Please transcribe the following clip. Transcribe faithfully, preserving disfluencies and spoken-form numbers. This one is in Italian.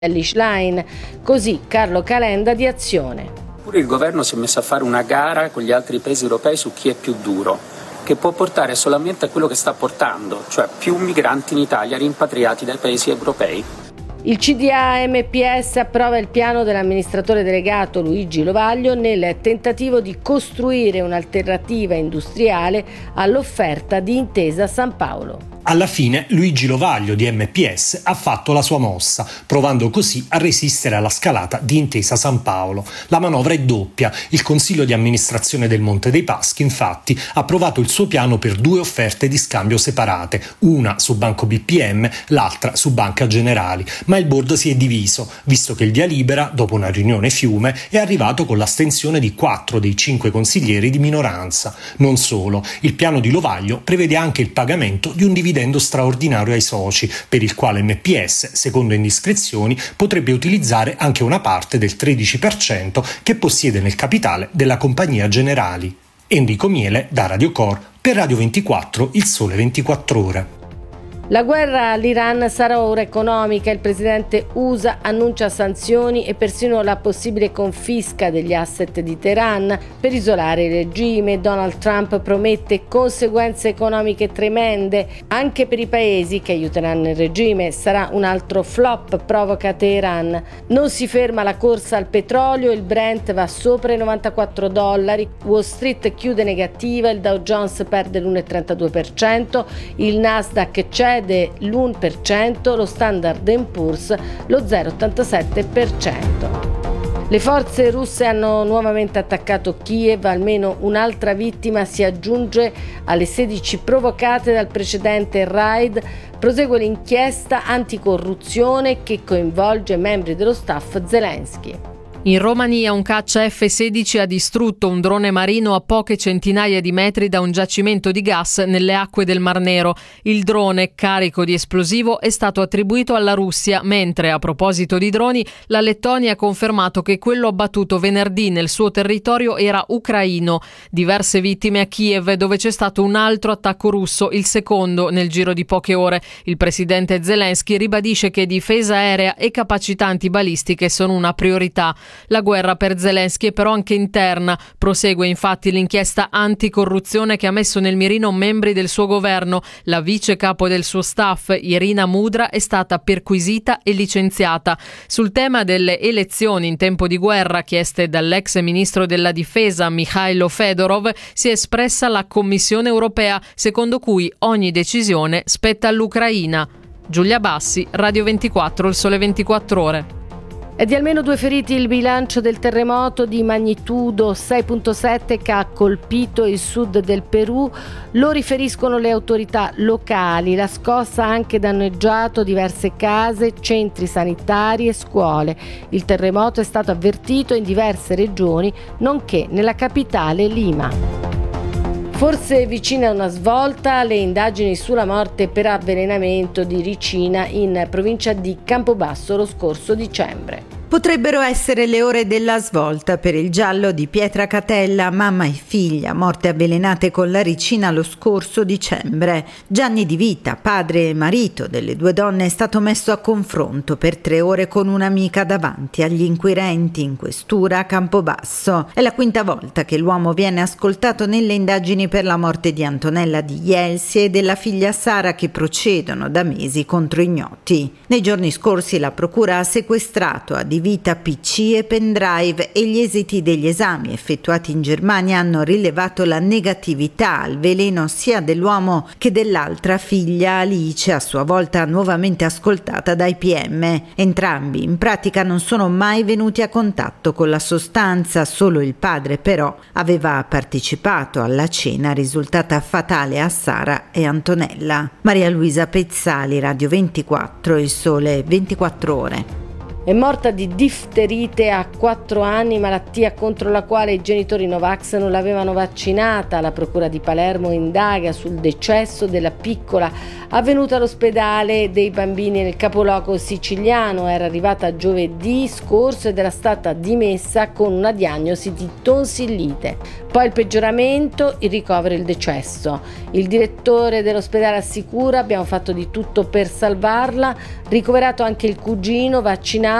Elish Line, così Carlo Calenda di Azione. Pure il governo si è messo a fare una gara con gli altri paesi europei su chi è più duro, che può portare solamente a quello che sta portando, cioè più migranti in Italia rimpatriati dai paesi europei. Il C D A M P S approva il piano dell'amministratore delegato Luigi Lovaglio nel tentativo di costruire un'alternativa industriale all'offerta di Intesa San Paolo. Alla fine Luigi Lovaglio di M P S ha fatto la sua mossa, provando così a resistere alla scalata di Intesa San Paolo. La manovra è doppia. Il Consiglio di amministrazione del Monte dei Paschi, infatti, ha approvato il suo piano per due offerte di scambio separate, una su Banco B P M, l'altra su Banca Generali. Ma il board si è diviso, visto che il via libera, dopo una riunione fiume, è arrivato con l'astensione di quattro dei cinque consiglieri di minoranza. Non solo, il piano di Lovaglio prevede anche il pagamento di un dividendo straordinario ai soci, per il quale M P S, secondo indiscrezioni, potrebbe utilizzare anche una parte del tredici per cento che possiede nel capitale della compagnia Generali. Enrico Miele da Radio Cor per Radio ventiquattro, Il Sole ventiquattro Ore. La guerra all'Iran sarà ora economica. Il presidente U S A annuncia sanzioni e persino la possibile confisca degli asset di Teheran per isolare il regime. Donald Trump promette conseguenze economiche tremende anche per i paesi che aiuteranno il regime. Sarà un altro flop, provoca Teheran. Non si ferma la corsa al petrolio, il Brent va sopra i novantaquattro dollari, Wall Street chiude negativa, il Dow Jones perde l'uno virgola trentadue per cento, il Nasdaq cede l'uno per cento, lo Standard and Poor's lo zero virgola ottantasette per cento. Le forze russe hanno nuovamente attaccato Kiev, almeno un'altra vittima si aggiunge alle sedici provocate dal precedente raid. Prosegue l'inchiesta anticorruzione che coinvolge membri dello staff Zelensky. In Romania un caccia F sedici ha distrutto un drone marino a poche centinaia di metri da un giacimento di gas nelle acque del Mar Nero. Il drone, carico di esplosivo, è stato attribuito alla Russia, mentre, a proposito di droni, la Lettonia ha confermato che quello abbattuto venerdì nel suo territorio era ucraino. Diverse vittime a Kiev, dove c'è stato un altro attacco russo, il secondo nel giro di poche ore. Il presidente Zelensky ribadisce che difesa aerea e capacità antibalistiche sono una priorità. La guerra per Zelensky è però anche interna. Prosegue infatti l'inchiesta anticorruzione che ha messo nel mirino membri del suo governo. La vice capo del suo staff, Irina Mudra, è stata perquisita e licenziata. Sul tema delle elezioni in tempo di guerra chieste dall'ex ministro della difesa Mikhailo Fedorov si è espressa la Commissione europea, secondo cui ogni decisione spetta all'Ucraina. Giulia Bassi, Radio ventiquattro, Il Sole ventiquattro Ore. È di almeno due feriti il bilancio del terremoto di magnitudo sei virgola sette che ha colpito il sud del Perù. Lo riferiscono le autorità locali. La scossa ha anche danneggiato diverse case, centri sanitari e scuole. Il terremoto è stato avvertito in diverse regioni, nonché nella capitale Lima. Forse vicina a una svolta le indagini sulla morte per avvelenamento di ricina in provincia di Campobasso lo scorso dicembre. Potrebbero essere le ore della svolta per il giallo di Pietracatella, mamma e figlia, morte avvelenate con la ricina lo scorso dicembre. Gianni Di Vita, padre e marito delle due donne, è stato messo a confronto per tre ore con un'amica davanti agli inquirenti in questura a Campobasso. È la quinta volta che l'uomo viene ascoltato nelle indagini per la morte di Antonella Di Ielsi e della figlia Sara, che procedono da mesi contro ignoti. Nei giorni scorsi la procura ha sequestrato a Di Vita P C e pendrive e gli esiti degli esami effettuati in Germania hanno rilevato la negatività al veleno sia dell'uomo che dell'altra figlia Alice, a sua volta nuovamente ascoltata dai P M. Entrambi in pratica non sono mai venuti a contatto con la sostanza, solo il padre però aveva partecipato alla cena risultata fatale a Sara e Antonella. Maria Luisa Pezzali, Radio ventiquattro, Il Sole ventiquattro Ore. È morta di difterite a quattro anni, malattia contro la quale i genitori Novax non l'avevano vaccinata. La procura di Palermo indaga sul decesso della piccola avvenuta all'ospedale dei bambini nel capoluogo siciliano. Era arrivata giovedì scorso ed era stata dimessa con una diagnosi di tonsillite. Poi il peggioramento, il ricovero e il decesso. Il direttore dell'ospedale assicura: abbiamo fatto di tutto per salvarla, ricoverato anche il cugino vaccinato